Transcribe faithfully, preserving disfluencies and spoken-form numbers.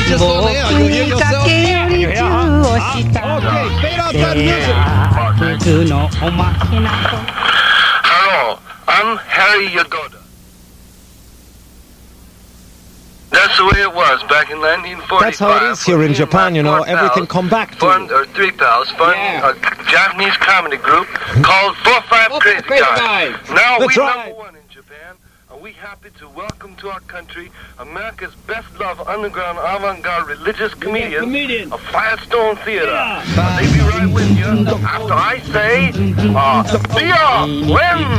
just on the air. You hear yourself? Yeah, you hear, huh? Okay, fade out that music. Hello, I'm Harry Yagoda. That's the way it was back in nineteen forty-five. That's how it is here in Japan, you know. Everything come back to fun, you. Or three pals, fun, Yeah. a Japanese comedy group called Four Five Four Crazy Crazy Guys. Guys. Now That's we right. number one in Japan. Are we happy to welcome to our country America's best loved underground avant-garde religious comedian, comedian. of Firestone Theater. Yeah. Uh, they be right with you after I say, uh, see ya when.